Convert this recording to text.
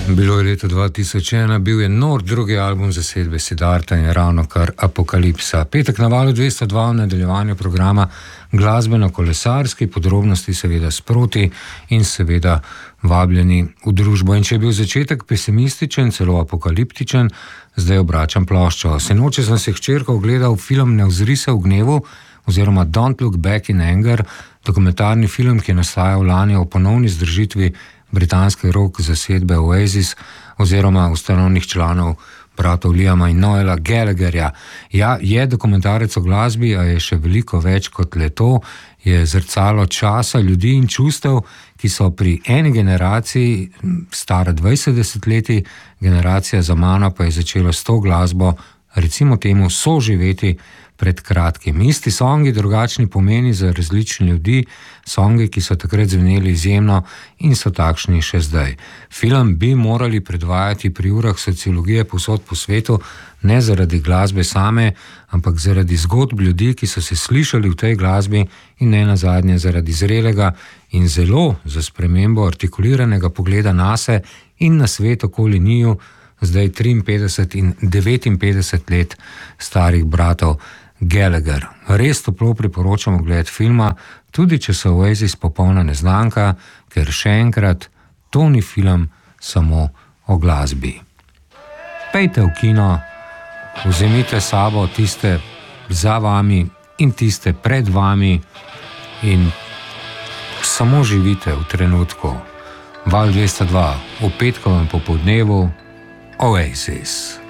Bilo je leto 2001, bil je nor drugi album zasedbe Siddharta in ravno kar Apokalipsa. Petek na valu 202 v nadaljevanju programa Glasbeno-kolesarski, podrobnosti seveda sproti in seveda vabljeni v družbo. In če je bil začetek pesimističen, celo apokaliptičen, zdaj obračam ploščo. Sinoči sem se hčerko ogledal film Ne ozri se v gnevu oziroma Don't Look Back in Anger, dokumentarni film, ki je nastajal lani o ponovni združitvi britanske rock zasedbe Oasis oziroma ustanovnih članov bratov Liama in Noela Gallagherja. Ja, je dokumentarec o glasbi, a je še veliko več kot le to. Je zrcalo časa, ljudi in čustev, ki so pri eni generaciji, stara 20 desetletij, generacija za mano pa je začela s to glasbo, recimo temu, soživeti pred kratkim. Isti songi, drugačni pomeni za različne ljudi, songi, ki so takrat zveneli izjemno in so takšni še zdaj. Film bi morali predvajati pri urah sociologije povsod po svetu, ne zaradi glasbe same, ampak zaradi zgodb ljudi, ki so se slišali v tej glasbi in ne nazadnje zaradi zrelega in zelo za spremembo artikuliranega pogleda nase in na svet okoli njiju, zdaj 53 in 59 let starih bratov Gallagher. Res toplo priporočam ogled filma, tudi če so Oasis popolna neznanka, ker še enkrat, to ni film samo o glasbi. Pejte v kino, vzemite sabo tiste za vami in tiste pred vami in samo živite v trenutku. Val 202 v petkovem popoldnevu, Oasis.